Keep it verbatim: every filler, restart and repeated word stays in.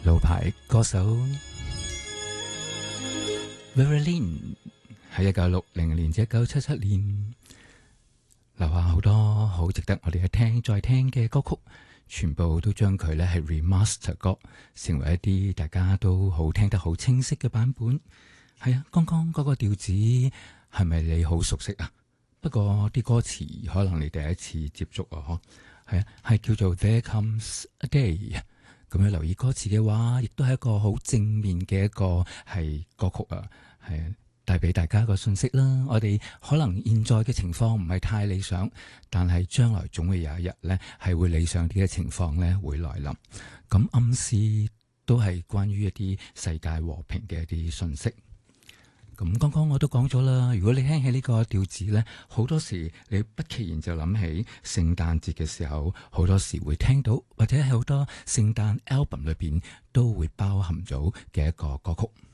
老牌歌手 Verlin 喺一九六零年至一九七七年留下好多好值得我哋去聽再聽嘅歌曲，全部都將佢咧係 remaster 歌，成為一啲大家都好聽得好清晰嘅版本。係啊，剛剛嗰個調子係咪你好熟悉啊？不過啲歌詞可能你第一次接觸啊，嗬，係啊，係叫做 There Comes a Day。咁樣留意歌詞嘅話，亦都係一個好正面嘅一個係歌曲啊，係帶俾大家一個信息啦。我哋可能現在嘅情況唔係太理想，但係將來總會有一日咧係會理想啲嘅情況咧會來臨。咁暗示都係關於一啲世界和平嘅一啲信息。咁剛剛我都講咗啦，如果你聽起呢個調子呢，好多時你不其然就諗起聖誕節嘅時候，好多時會聽到，或者係好多聖誕 album 裏邊都會包含咗嘅一個歌曲。